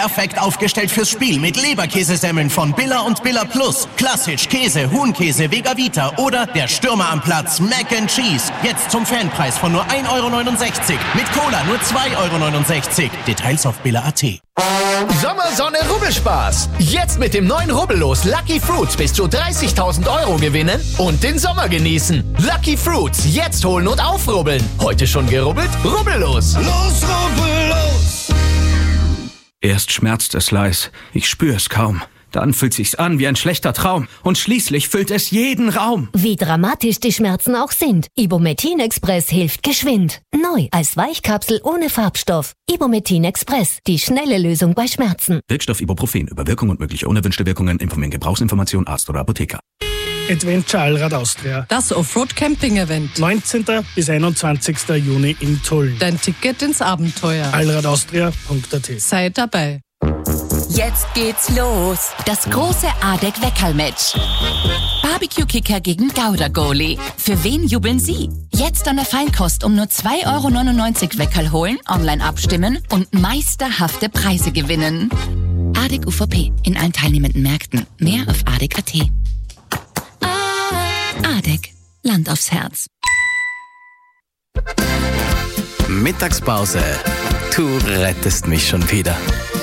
Perfekt aufgestellt fürs Spiel mit Leberkäsesemmeln von Billa und Billa Plus. Klassisch, Käse, Huhnkäse, Vega Vita oder der Stürmer am Platz, Mac and Cheese. Jetzt zum Fanpreis von nur 1,69 Euro. Mit Cola nur 2,69 Euro. Details auf Billa.at. Sommersonne Rubbelspaß. Jetzt mit dem neuen Rubbellos Lucky Fruits bis zu 30.000 Euro gewinnen und den Sommer genießen. Lucky Fruits, jetzt holen und aufrubbeln. Heute schon gerubbelt? Rubbellos. Los, Rubbellos! Erst schmerzt es leis, ich spür's kaum. Dann fühlt sich's an wie ein schlechter Traum. Und schließlich füllt es jeden Raum. Wie dramatisch die Schmerzen auch sind. Ibumetin Express hilft geschwind. Neu als Weichkapsel ohne Farbstoff. Ibumetin Express. Die schnelle Lösung bei Schmerzen. Wirkstoff Ibuprofen. Über Wirkung und mögliche unerwünschte Wirkungen informieren Gebrauchsinformation Arzt oder Apotheker. Adventure Allrad Austria. Das Offroad-Camping-Event. 19. bis 21. Juni in Tulln. Dein Ticket ins Abenteuer. allradaustria.at. Sei dabei. Jetzt geht's los. Das große ADEC-Weckerl-Match. Barbecue-Kicker gegen Gouda-Goalie. Für wen jubeln Sie? Jetzt an der Feinkost um nur 2,99 Euro Weckerl holen, online abstimmen und meisterhafte Preise gewinnen. ADEC UVP. In allen teilnehmenden Märkten. Mehr auf ADEC.at. ADEC. Land aufs Herz. Mittagspause. Du rettest mich schon wieder.